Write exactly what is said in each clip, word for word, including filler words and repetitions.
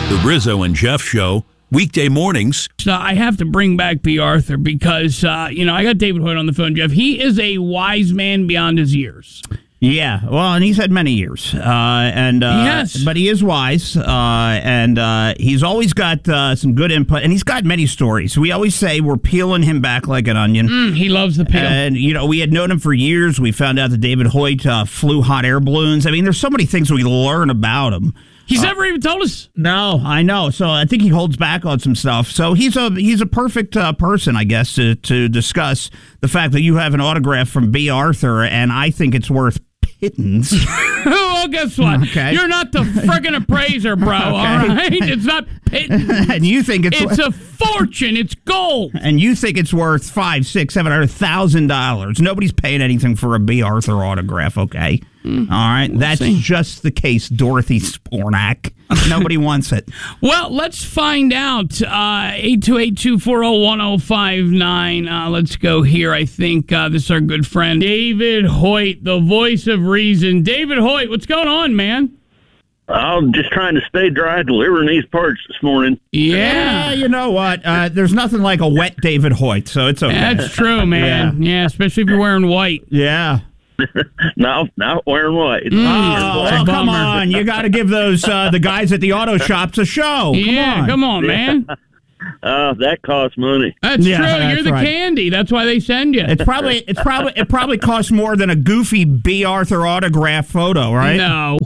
The Rizzo and Jeff Show, weekday mornings. So I have to bring back B. Arthur because, uh, you know, I got David Hoyt on the phone, Jeff. He is a wise man beyond his years. Yeah, well, and he's had many years, uh, and uh, yes. but he is wise, uh, and uh, he's always got uh, some good input, and he's got many stories. We always say we're peeling him back like an onion. Mm, he loves the peel. And, you know, we had known him for years. We found out that David Hoyt uh, flew hot air balloons. I mean, there's so many things we learn about him. He's uh, never even told us. No, I know. So I think he holds back on some stuff. So he's a he's a perfect uh, person, I guess, to, to discuss the fact that you have an autograph from B. Arthur, and I think it's worth pittance. Well, guess what? Okay. You're not the friggin' appraiser, bro, Okay. all right? It's not pittance. And you think it's It's a fortune. It's gold. and you think it's worth five, six, seven hundred thousand dollars. Nobody's paying anything for a B. Arthur autograph, okay? Mm, All right, we'll that's see. Just the case, Dorothy Spornak. Nobody wants it. Well, let's find out. Uh, eight two eight, two four zero, one zero five nine. Uh, let's go here. I think uh, this is our good friend, David Hoyt, the voice of reason. David Hoyt, what's going on, man? I'm just trying to stay dry delivering these parts this morning. Yeah. Yeah, you know what? Uh, there's nothing like a wet David Hoyt, so it's okay. That's true, man. Yeah, yeah, especially if you're wearing white. Yeah. No, not wearing white. Mm. Oh, That's a well, come bummer. on. You got to give those uh, the guys at the auto shops a show. Come yeah, on. come on, man. Uh, that costs money. That's Yeah, true. that's You're the right. candy. That's why they send you. It's probably it's probably it probably costs more than a goofy B. Arthur autograph photo, right? No.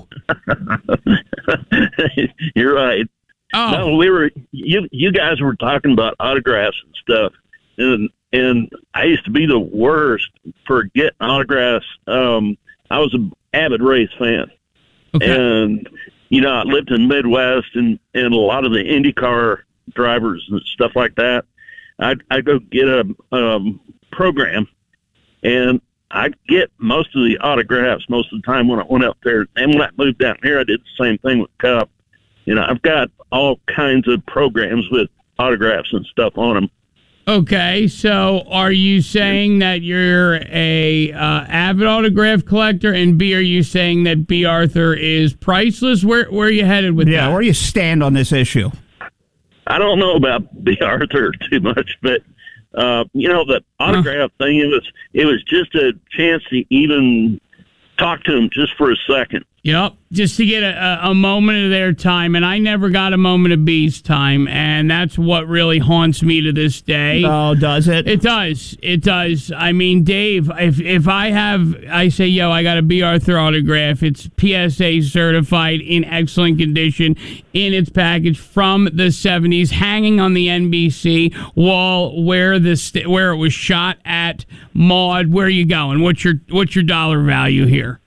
You're right. Oh. No, we were you. You guys were talking about autographs and stuff, and and I used to be the worst for getting autographs. Um, I was an avid race fan, Okay. and you know I lived in the Midwest, and and a lot of the IndyCar drivers and stuff like that. I'd I go get a um, program, and I get most of the autographs most of the time when I went up there. And when I moved down here, I did the same thing with Cup. You know, I've got all kinds of programs with autographs and stuff on them. Okay, so are you saying that you're a uh, avid autograph collector, and B, are you saying that B. Arthur is priceless? Where where are you headed with Yeah, that? where do you stand on this issue? I don't know about B. Arthur too much, but uh, you know, the autograph thing, it was it was just a chance to even talk to him just for a second. Yep, just to get a, a moment of their time, and I never got a moment of B's time, and that's what really haunts me to this day. Oh, does it? It does. It does. I mean, Dave, if if I have, I say, yo, I got a B. Arthur autograph. It's P S A certified, in excellent condition, in its package from the seventies, hanging on the N B C wall where the st- where it was shot at Maud. Where are you going? What's your what's your dollar value here?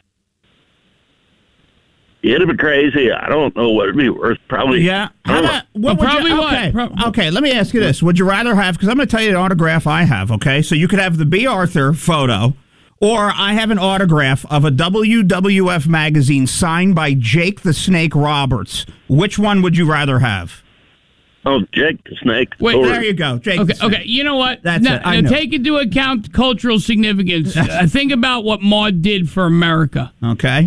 It'd be crazy. I don't know what it'd be worth. Probably. Yeah. How about, what Well, would probably you, what? okay. Pro- okay, let me ask you this. Would you rather have, because I'm going to tell you the autograph I have, okay? So you could have the B. Arthur photo, or I have an autograph of a W W F magazine signed by Jake the Snake Roberts. Which one would you rather have? Oh, Jake the Snake. Wait, Or- There you go, Jake Okay, the Snake. okay. You know what? That's now, it. I now know. take into account cultural significance. uh, think about what Maud did for America. Okay.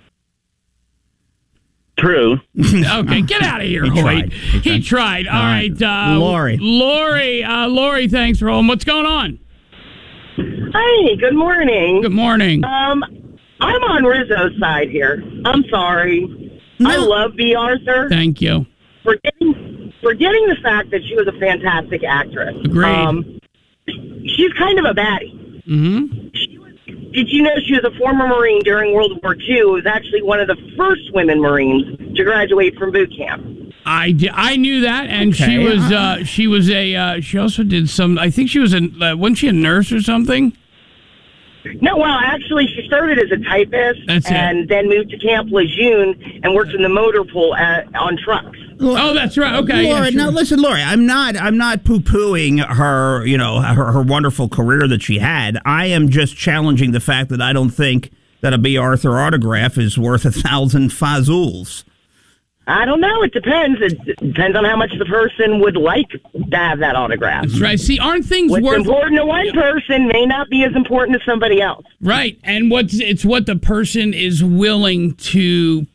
True. Okay, get out of here, He Hoyt. tried. He He tried. tried. All All right, right. uh, Lori. Lori, uh, Lori, thanks for holding. What's going on? Hi, good morning. Good morning. Um, I'm on Rizzo's side here. I'm sorry. I No. love B. Arthur. Thank you. Forgetting, forgetting the fact that she was a fantastic actress. Agreed. Um, she's kind of a baddie. Mm-hmm. She was, did you know she was a former Marine during World War Two? Was actually one of the first women Marines to graduate from boot camp. I, di- I knew that, and she Okay. was uh, she was a uh, she also did some. I think she was a uh, wasn't she a nurse or something? No, well, actually, she started as a typist That's it. and then moved to Camp Lejeune and worked in the motor pool at, on trucks. Oh, that's right. Okay, yeah, Lori, sure. now listen, Lori. I'm not. I'm not poo-pooing her. You know, her, her wonderful career that she had. I am just challenging the fact that I don't think that a B. Arthur autograph is worth a thousand fazools. I don't know. It depends. It depends on how much the person would like to have that autograph. That's right. See, aren't things What's worth important to one person may not be as important to somebody else. right? And what's it's what the person is willing to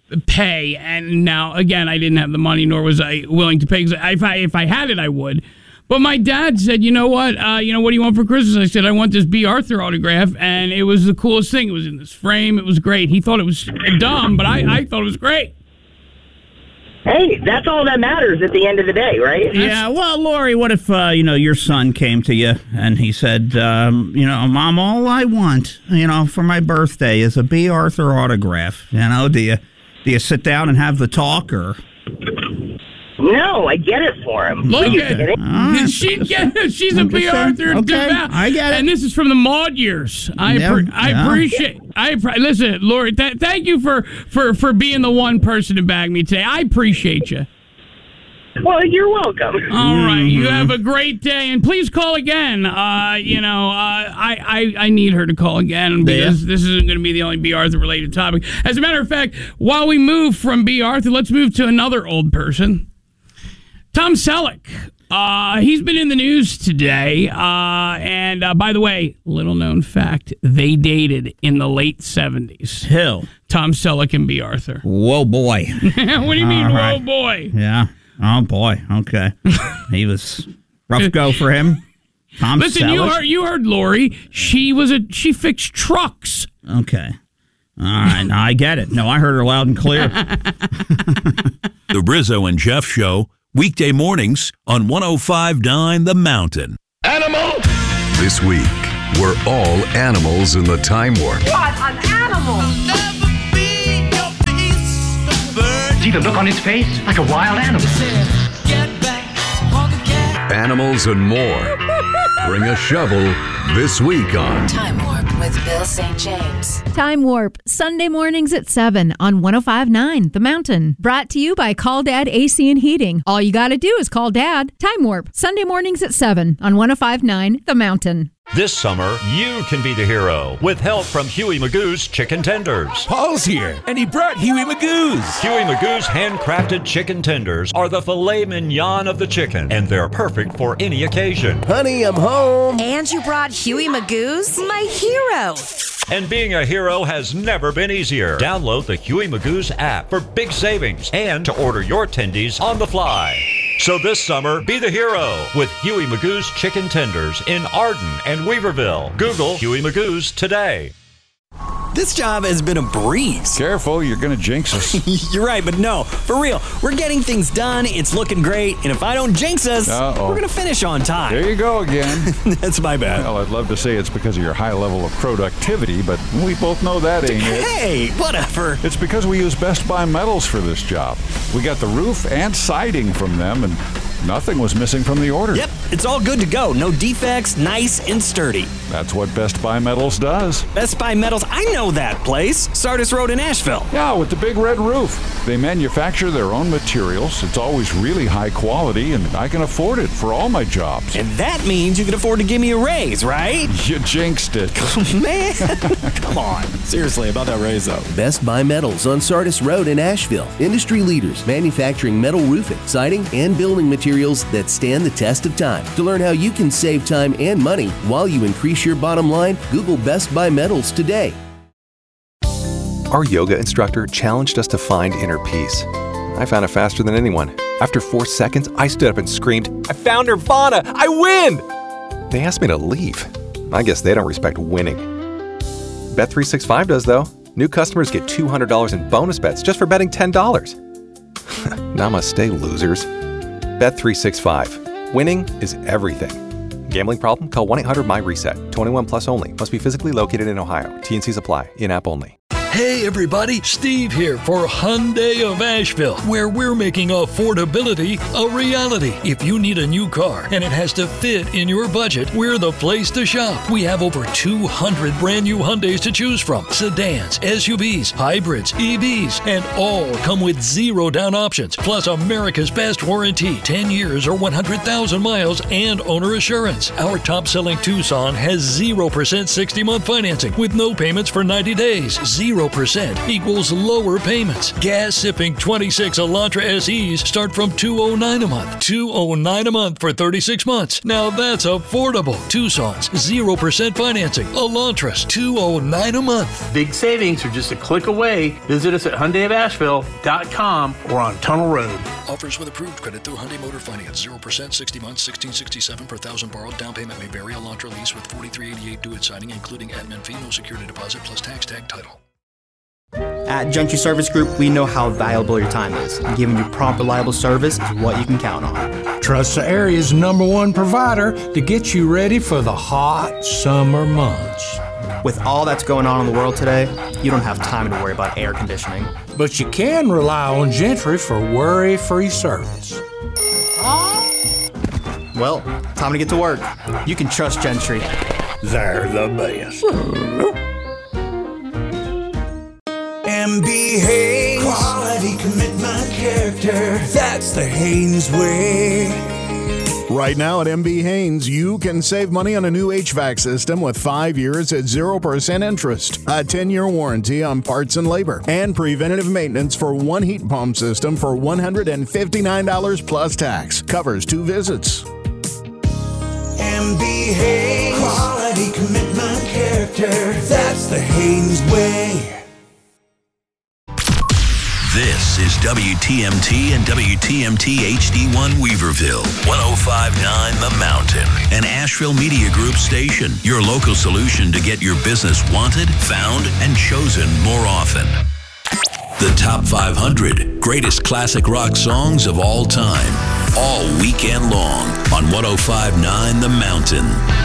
pay. And now, again, I didn't have the money, nor was I willing to pay. 'Cause if I if I had it, I would. But my dad said, you know what? Uh, you know, what do you want for Christmas? I said, I want this B. Arthur autograph. And it was the coolest thing. It was in this frame. It was great. He thought it was dumb, but I, I thought it was great. Hey, that's all that matters at the end of the day, right? Yeah, well, Lori, what if, uh, you know, your son came to you and he said, um, you know, Mom, all I want, you know, for my birthday is a B. Arthur autograph. You know, do you, do you sit down and have the talk or... No, I get it for him. Look Are you at kidding? Right. she get, she's a I'm B. just saying. Arthur Okay, devout. I get it. And this is from the Maud years. I Yeah, appre- I yeah. appreciate. I appre- listen, Lori. Th- thank you for, for for being the one person to bag me today. I appreciate you. Well, you're welcome. All right, you Mm-hmm. have a great day, and please call again. Uh, you know, uh, I, I I need her to call again because this isn't going to be the only B. Arthur related topic. As a matter of fact, while we move from B. Arthur, let's move to another old person. Tom Selleck. Uh, he's been in the news today. Uh, and uh, by the way, little known fact, they dated in the late seventies. Hill. Tom Selleck and B. Arthur. Whoa, boy. What do you mean, All whoa, right. boy? Yeah. Oh, boy. Okay. He was rough go for him. Tom Listen, you Selleck. heard, you heard Lori. She was a she fixed trucks. Okay. All right. Now I get it. No, I heard her loud and clear. The Rizzo and Jeff Show, weekday mornings on one oh five point nine The Mountain. Animal! This week, we're all animals in the Time Warp. What an animal! See the look on his face? Like a wild animal. Animals and more. Bring a shovel this week on Time Warp with Bill Saint James. Time Warp, Sunday mornings at seven on one oh five point nine The Mountain. Brought to you by Call Dad A C and Heating. All you got to do is call Dad. Time Warp, Sunday mornings at seven on one oh five point nine The Mountain. This summer, you can be the hero with help from Huey Magoo's Chicken Tenders. Paul's here, and he brought Huey Magoo's. Huey Magoo's handcrafted chicken tenders are the filet mignon of the chicken, and they're perfect for any occasion. Honey, I'm home. And you brought Huey Magoo's? My hero. And being a hero has never been easier. Download the Huey Magoo's app for big savings and to order your tendies on the fly. So this summer, be the hero with Huey Magoo's Chicken Tenders in Arden and Weaverville. Google Huey Magoo's today. This job has been a breeze. Careful, you're going to jinx us. You're right, but no, for real. We're getting things done, it's looking great, and if I don't jinx us, Uh-oh. we're going to finish on time. There you go again. That's my bad. Well, I'd love to say it's because of your high level of productivity, but we both know that ain't it. Hey, whatever. It's because we use Best Buy metals for this job. We got the roof and siding from them, and nothing was missing from the order. Yep, it's all good to go. No defects, nice and sturdy. That's what Best Buy Metals does. Best Buy Metals, I know that place. Sardis Road in Asheville. Yeah, with the big red roof. They manufacture their own materials. It's always really high quality, and I can afford it for all my jobs. And that means you can afford to give me a raise, right? You jinxed it. Man, come on. Seriously, about that raise, though. Best Buy Metals on Sardis Road in Asheville. Industry leaders manufacturing metal roofing, siding, and building materials that stand the test of time. To learn how you can save time and money while you increase your bottom line, Google Best Buy Metals today. Our yoga instructor challenged us to find inner peace. I found it faster than anyone. After four seconds, I stood up and screamed, "I found Nirvana! I win!" They asked me to leave. I guess they don't respect winning. Bet three sixty-five does, though. New customers get two hundred dollars in bonus bets just for betting ten dollars. Namaste, losers. Bet three sixty-five. Winning is everything. Gambling problem? Call one eight hundred M Y reset. twenty-one plus only. Must be physically located in Ohio. T and Cs apply. In-app only. Hey everybody, Steve here for Hyundai of Asheville, where we're making affordability a reality. If you need a new car and it has to fit in your budget, we're the place to shop. We have over two hundred brand new Hyundais to choose from. Sedans, S U Vs, hybrids, E Vs, and all come with zero down options. Plus America's best warranty, ten years or one hundred thousand miles and owner assurance. Our top selling Tucson has zero percent sixty month financing with no payments for ninety days. Zero zero percent equals lower payments. Gas-sipping twenty-six Elantra S Es start from two hundred nine dollars a month. two hundred nine dollars a month for thirty-six months. Now that's affordable. Tucson's zero percent financing. Elantras, two hundred nine dollars a month. Big savings are just a click away. Visit us at Hyundai of Asheville dot com or on Tunnel Road. Offers with approved credit through Hyundai Motor Finance. zero percent, sixty months, sixteen sixty-seven per thousand borrowed. Down payment may vary. Elantra lease with forty-three eighty-eight due at signing, including admin fee, no security deposit, plus tax tag title. At Gentry Service Group, we know how valuable your time is. And giving you prompt, reliable service is what you can count on. Trust the area's number one provider to get you ready for the hot summer months. With all that's going on in the world today, you don't have time to worry about air conditioning. But you can rely on Gentry for worry-free service. Well, time to get to work. You can trust Gentry. They're the best. M B Haynes. Quality, commitment, character. That's the Haynes way. Right now at M B Haynes, you can save money on a new H V A C system with five years at zero percent interest, a ten-year warranty on parts and labor, and preventative maintenance for one heat pump system for one hundred fifty-nine dollars plus tax. Covers two visits. M B Haynes. Quality, commitment, character. That's the Haynes way. This is W T M T and W T M T H D one Weaverville, one oh five point nine The Mountain, an Asheville Media Group station, your local solution to get your business wanted, found, and chosen more often. The top five hundred greatest classic rock songs of all time, all weekend long on one oh five point nine The Mountain.